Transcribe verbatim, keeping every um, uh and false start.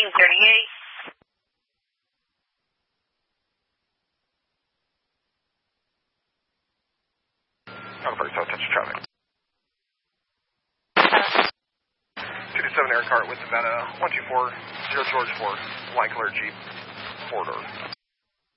fifteen thirty-eight. Alpha South Touch traffic. two two seven Air Cart with Savannah one two four zero George four, light color Jeep, four door.